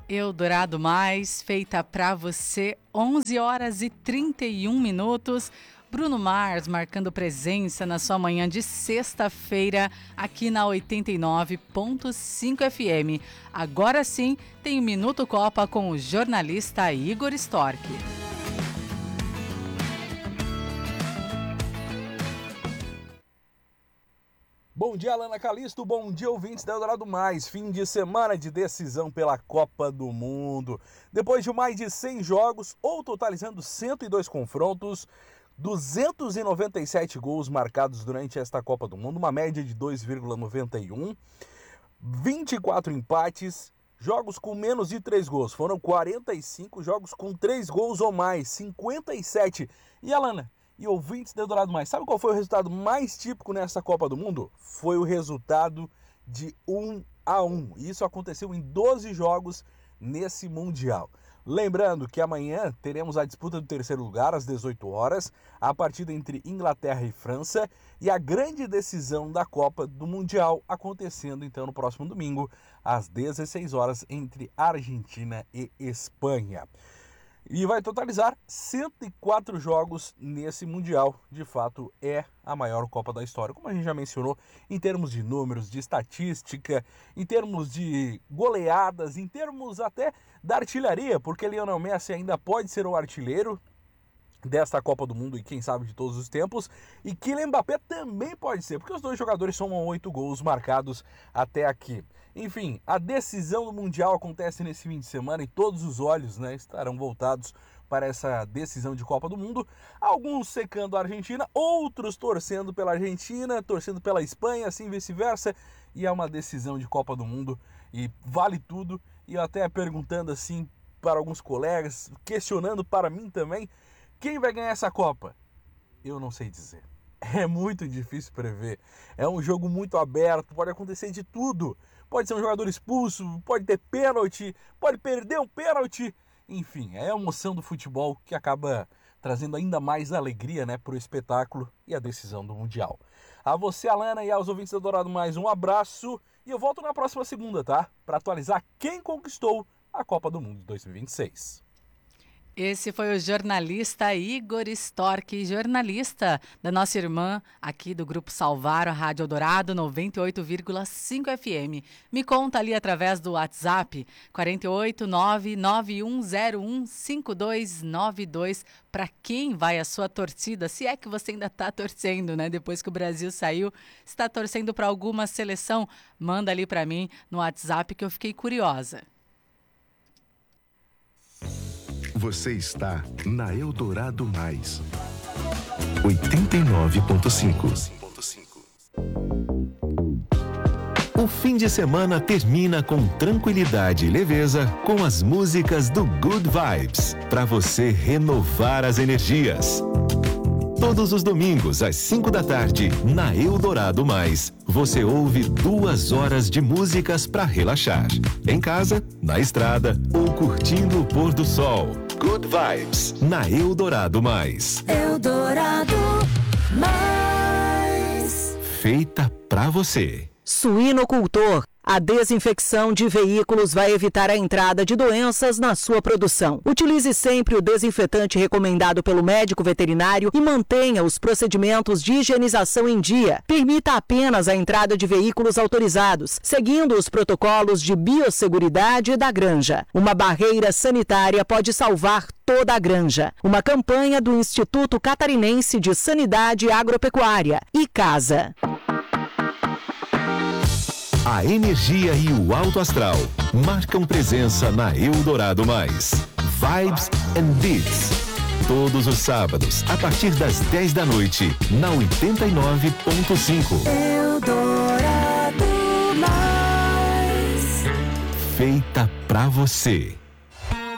Eldorado Mais, feita pra você, 11 horas e 31 minutos. Bruno Mars marcando presença na sua manhã de sexta-feira aqui na 89.5 FM. Agora sim, tem o Minuto Copa com o jornalista Igor Storck. Bom dia, Alana Calisto, bom dia, ouvintes da Eldorado Mais. Fim de semana de decisão pela Copa do Mundo. Depois de mais de 100 jogos, ou totalizando 102 confrontos, 297 gols marcados durante esta Copa do Mundo, uma média de 2,91, 24 empates, jogos com menos de 3 gols. Foram 45 jogos com 3 gols ou mais, 57. E, Alana, e ouvintes do Eldorado Mais, sabe qual foi o resultado mais típico nessa Copa do Mundo? Foi o resultado de 1-1. Isso aconteceu em 12 jogos nesse Mundial. Lembrando que amanhã teremos a disputa do terceiro lugar às 18 horas, a partida entre Inglaterra e França e a grande decisão da Copa do Mundial acontecendo então no próximo domingo às 16 horas entre Argentina e Espanha. E vai totalizar 104 jogos nesse Mundial. De fato, é a maior Copa da história. Como a gente já mencionou, em termos de números, de estatística, em termos de goleadas, em termos até da artilharia, porque Lionel Messi ainda pode ser o artilheiro desta Copa do Mundo e quem sabe de todos os tempos, e Kylian Mbappé também pode ser, porque os dois jogadores somam 8 gols marcados até aqui. Enfim, a decisão do Mundial acontece nesse fim de semana e todos os olhos, estarão voltados para essa decisão de Copa do Mundo, alguns secando a Argentina, outros torcendo pela Argentina, torcendo pela Espanha, assim vice-versa, e é uma decisão de Copa do Mundo e vale tudo. E eu até perguntando assim para alguns colegas, questionando para mim também, quem vai ganhar essa Copa? Eu não sei dizer. É muito difícil prever. É um jogo muito aberto, pode acontecer de tudo. Pode ser um jogador expulso, pode ter pênalti, pode perder um pênalti. Enfim, é a emoção do futebol que acaba trazendo ainda mais alegria, para o espetáculo e a decisão do Mundial. A você, Alana, e aos ouvintes do Eldorado Mais, um abraço. E eu volto na próxima segunda, tá? Para atualizar quem conquistou a Copa do Mundo de 2026. Esse foi o jornalista Igor Storck, jornalista da nossa irmã aqui do Grupo Salvar, a Rádio Eldorado 98,5 FM. Me conta ali através do WhatsApp 489-9101-5292 para quem vai a sua torcida, se é que você ainda está torcendo, depois que o Brasil saiu, está torcendo para alguma seleção, manda ali para mim no WhatsApp que eu fiquei curiosa. Você está na Eldorado Mais 89.5. O fim de semana termina com tranquilidade e leveza com as músicas do Good Vibes, para você renovar as energias. Todos os domingos, às 5 da tarde, na Eldorado Mais, você ouve 2 horas de músicas para relaxar. Em casa, na estrada ou curtindo o pôr do sol. Good Vibes, na Eldorado Mais. Eldorado Mais. Feita pra você. Suinocultor. A desinfecção de veículos vai evitar a entrada de doenças na sua produção. Utilize sempre o desinfetante recomendado pelo médico veterinário e mantenha os procedimentos de higienização em dia. Permita apenas a entrada de veículos autorizados, seguindo os protocolos de biosseguridade da granja. Uma barreira sanitária pode salvar toda a granja. Uma campanha do Instituto Catarinense de Sanidade Agropecuária, ICASA. A energia e o alto astral marcam presença na Eldorado Mais. Vibes and Beats. Todos os sábados, a partir das 10 da noite, na 89.5. Eldorado Mais. Feita pra você.